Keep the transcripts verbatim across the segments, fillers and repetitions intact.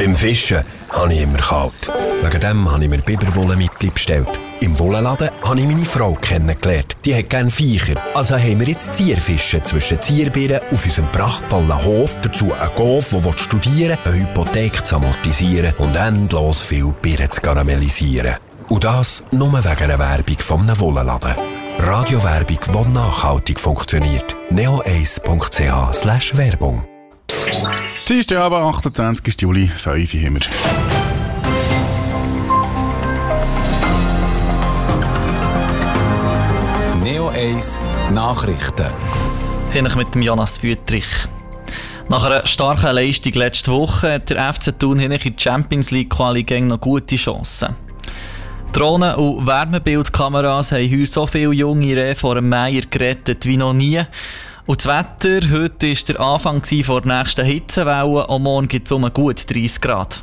Beim Fischen habe ich immer kalt. Wegen dem habe ich mir Biberwollenmittel bestellt. Im Wollenladen habe ich meine Frau kennengelernt. Die hat gerne Viecher. Also haben wir jetzt Zierfischen zwischen Zierbirnen auf unserem prachtvollen Hof. Dazu einen Golf, der studieren will, eine Hypothek zu amortisieren und endlos viel Birnen zu karamellisieren. Und das nur wegen einer Werbung von einem Wollenladen. Radiowerbung, die nachhaltig funktioniert. neo eins punkt c h slash Werbung. Dienstagabend, achtundzwanzigsten Juli, fünf Uhr haben wir. Neo eins Nachrichten. Hier mit dem Jonas Wüttrich. Nach einer starken Leistung letzte Woche hat der F C Thun in die Champions League Quali noch gute Chancen. Drohnen- und Wärmebildkameras haben heute so viele junge Rehe vor dem Meier gerettet wie noch nie. Und das Wetter, heute war der Anfang vor der nächsten Hitzewelle. Am Morgen gibt es um gut dreißig Grad.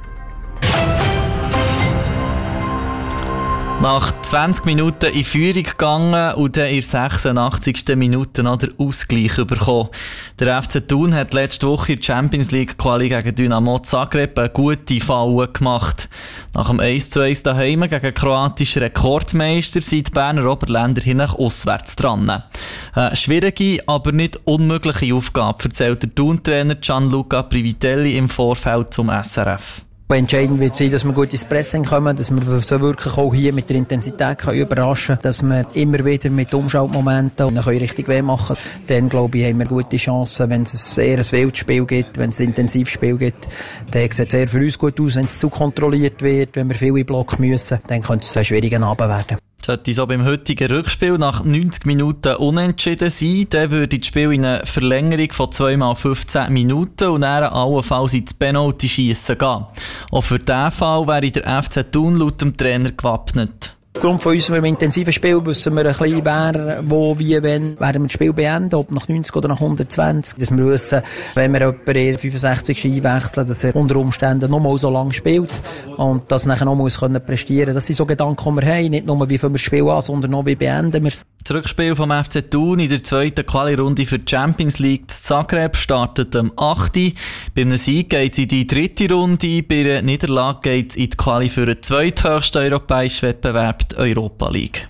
Nach zwanzig Minuten in Führung gegangen und dann in der sechsundachtzigsten Minute noch der Ausgleich bekommen. Der F C Thun hat letzte Woche in der Champions League Quali gegen Dynamo Zagreb eine gute Falle gemacht. Nach dem eins zu eins daheim gegen kroatischen Rekordmeister sind die Berner Oberländer hinten auswärts dran. Eine schwierige, aber nicht unmögliche Aufgabe, erzählt der Thun-Trainer Gianluca Privitelli im Vorfeld zum S R F. Entscheidend wird sein, dass wir gut ins Pressing kommen, dass wir so wirklich auch hier mit der Intensität können überraschen können, dass wir immer wieder mit Umschaltmomenten und können richtig weh machen. Dann, glaube ich, haben wir gute Chancen. Wenn es ein sehr ein wildes Spiel gibt, wenn es ein Intensivspiel gibt, dann sieht es sehr für uns gut aus. Wenn es zu kontrolliert wird, wenn wir viele Block müssen, dann könnte es ein schwieriger Abend werden. Sollte so beim heutigen Rückspiel nach neunzig Minuten unentschieden sein, dann würde das Spiel in eine Verlängerung von zwei mal fünfzehn Minuten und dann allenfalls ins Penalty-Schiessen gehen. Auch für diesen Fall wäre der F C Thun laut dem Trainer gewappnet. Aufgrund von unserem intensiven Spiel wissen wir ein bisschen, wer, wo, wie, wenn, werden wir das Spiel beenden, ob nach neunzig oder nach hundertzwanzig. Dass wir wissen, wenn wir jemanden in fünfundsechzig einwechseln, dass er unter Umständen noch mal so lange spielt und das nachher noch muss können prestieren. Das sind so Gedanken, die wir haben. Nicht nur, wie fangen wir das Spiel an, sondern noch, wie beenden wir es. Das Rückspiel vom F C Thun in der zweiten Quali-Runde für die Champions League in Zagreb startet am achten Bei einem Sieg geht es in die dritte Runde, bei einer Niederlage geht es in die Quali für den zweithöchsten europäischen Wettbewerb, die Europa League.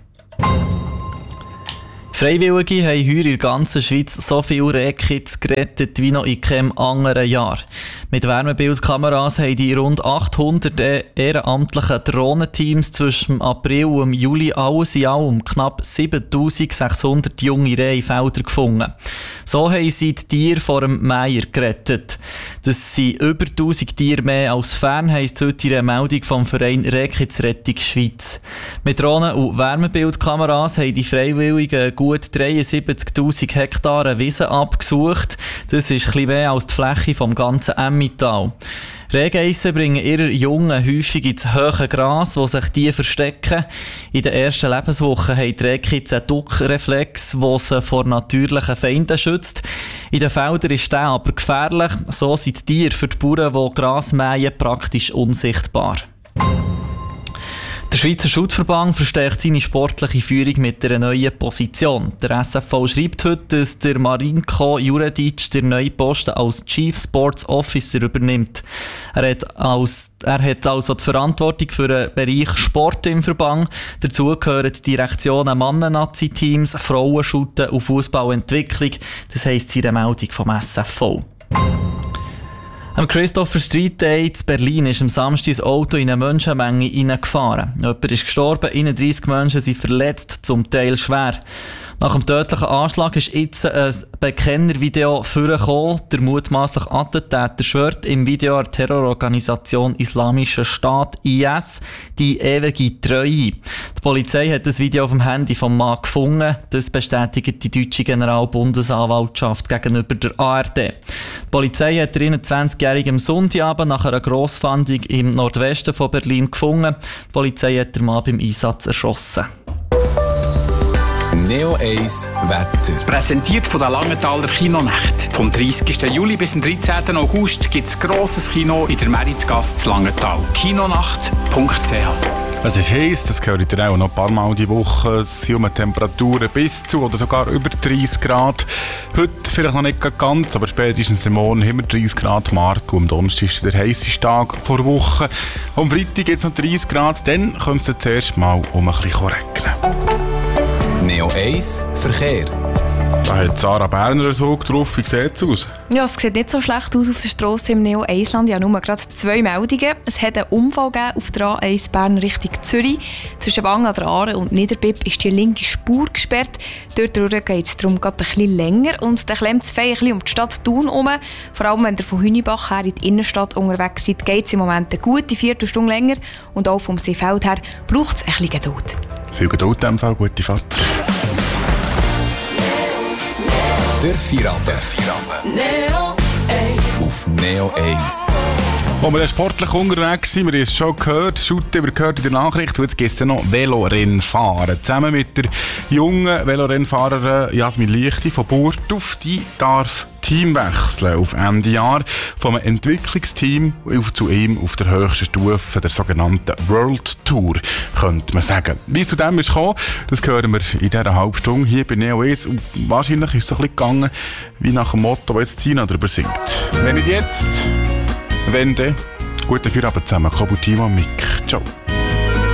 Freiwillige haben heuer in der ganzen Schweiz so viele Rehkits gerettet wie noch in keinem anderen Jahr. Mit Wärmebildkameras haben die rund achthundert ehrenamtlichen Drohnenteams zwischen April und Juli alles in allem knapp siebentausendsechshundert junge Rehe in Feldern gefunden. So haben sie die Tiere vor dem Meier gerettet. Das sind über tausend Tiere mehr als fern, heisst heute in einer Meldung vom Verein Rehkitzrettung Schweiz. Mit Drohnen- und Wärmebildkameras haben die Freiwilligen gut dreiundsiebzigtausend Hektare Wiesen abgesucht. Das ist etwas mehr als die Fläche vom ganzen Emmental. Rehgeissen bringen ihre Jungen häufig ins hohe Gras, wo sich die verstecken. In den ersten Lebenswochen haben die Rehkitz einen Duckreflex, der sie vor natürlichen Feinden schützt. In den Feldern ist der aber gefährlich. So sind die Tiere für die Bauern, die Gras mähen, praktisch unsichtbar. Der Schweizer Schuttverband verstärkt seine sportliche Führung mit einer neuen Position. Der S F V schreibt heute, dass der Marinko Juredic den neuen Posten als Chief Sports Officer übernimmt. Er hat, als, er hat also die Verantwortung für den Bereich Sport im Verband. Dazu gehören die Direktionen Mannen-Nazi-Teams, Frauenschutten und Fußballentwicklung. Das heisst in der Meldung vom S F V. Am Christopher Street Day in Berlin ist am Samstag das Auto in eine Menschenmenge hineingefahren. Jemand ist gestorben, einunddreissig Menschen sind verletzt, zum Teil schwer. Nach dem tödlichen Anschlag ist jetzt ein Bekennervideo vorgekommen. Der mutmaßliche Attentäter schwört im Video der Terrororganisation Islamischer Staat I S die ewige Treue. Die Polizei hat das Video auf dem Handy vom Mann gefunden. Das bestätigt die deutsche Generalbundesanwaltschaft gegenüber der A R D. Die Polizei hat den einundzwanzigjährigen am Sonntagabend nach einer Grossfahndung im Nordwesten von Berlin gefunden. Die Polizei hat den Mann beim Einsatz erschossen. Neo eins Wetter. Präsentiert von der Langenthaler Kinonacht. Vom dreißigsten Juli bis zum dreizehnten August gibt es grosses Kino in der Meritzgasse zu Langenthal. kinonacht punkt c h Es ist heiß, das gehört ihr auch noch ein paar Mal die Woche. Es sind um Temperaturen bis zu oder sogar über dreißig Grad. Heute vielleicht noch nicht ganz, aber spätestens morgen haben wir dreißig Grad Mark. Und am Donnerstag ist der heißeste Tag vor Woche. Am Freitag gibt es noch dreißig Grad, dann könnte es zuerst mal um ein bisschen regnen. Neo eins Verkehr. Da hat Sarah Berner so drauf. Wie sieht es aus? Ja, es sieht nicht so schlecht aus auf der Strasse im Neo eins Land. Ja, nur gerade zwei Meldungen. Es hat einen Unfall gegeben auf der A eins Bern Richtung Zürich. Zwischen Bang an der Aare und Niederbipp ist die linke Spur gesperrt. Dort geht es darum gerade ein bisschen länger. Und dann klemmt es fein ein bisschen um die Stadt Thun herum. Vor allem, wenn ihr von Hünibach her in die Innenstadt unterwegs seid, geht es im Moment eine gute Viertelstunde länger. Und auch vom Seefeld her braucht es ein bisschen Geduld. Viel Geduld in dem Fall, gute Fahrt. Der Feierabend. Neo eins. Auf Neo eins. Wo wir sportlich unterwegs sind, wir haben es schon gehört, Schutte, wir gehört in der Nachricht, und jetzt gibt es ja noch Velorennfahren. Zusammen mit der jungen Velorennfahrerin Jasmin Lichti von Burgdorf, die darf Team wechseln auf Ende Jahr vom Entwicklungsteam zu ihm auf der höchsten Stufe, der sogenannten World Tour, könnte man sagen. Wie es zu dem ist gekommen, das hören wir in dieser halben Stunde hier bei Neo eins. Und wahrscheinlich ist es so ein bisschen gegangen, wie nach dem Motto, das Zina darüber singt. Wenn nicht jetzt, wenn dann, guten Feierabend zusammen, Kobu, Timo und Mick. Ciao.